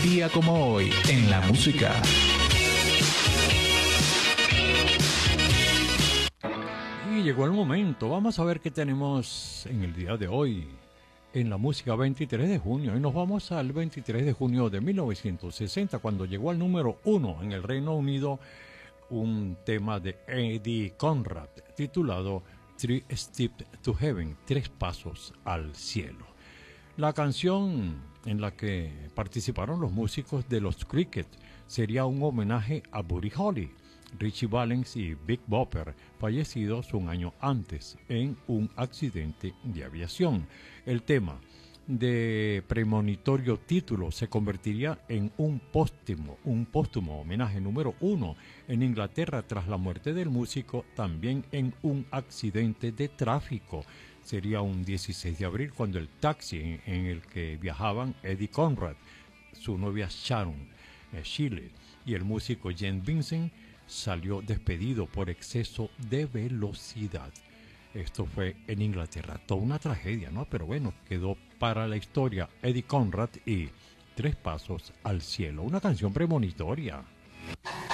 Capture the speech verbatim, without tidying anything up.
día como hoy en la música. Y llegó el momento, vamos a ver qué tenemos en el día de hoy en la música. Veintitrés de junio, y nos vamos al veintitrés de junio de mil novecientos sesenta, cuando llegó al número uno en el Reino Unido un tema de Eddie Conrad titulado Three Steps to Heaven, Tres Pasos al Cielo. La canción en la que participaron los músicos de los Cricket sería un homenaje a Buddy Holly, Richie Valens y Big Bopper, fallecidos un año antes en un accidente de aviación. El tema, de premonitorio título, se convertiría en un póstumo, un póstumo homenaje número uno en Inglaterra tras la muerte del músico, también en un accidente de tráfico. Sería un dieciséis de abril cuando el taxi en, en el que viajaban Eddie Conrad, su novia Sharon eh, Chile y el músico Jen Vincent salió despedido por exceso de velocidad. Esto fue en Inglaterra, toda una tragedia, ¿no? Pero bueno, quedó para la historia Eddie Conrad y Tres Pasos al Cielo, una canción premonitoria.